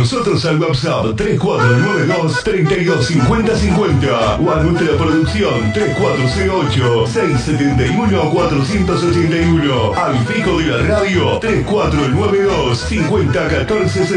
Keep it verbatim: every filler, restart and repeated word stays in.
nosotros al WhatsApp tres cuatro nueve dos, tres dos cinco cero cinco cero o a nuestra producción tres cuatro cero ocho, seis siete uno, cuatro ocho uno. Al fijo de la radio tres cuatro nueve dos, cincuenta catorce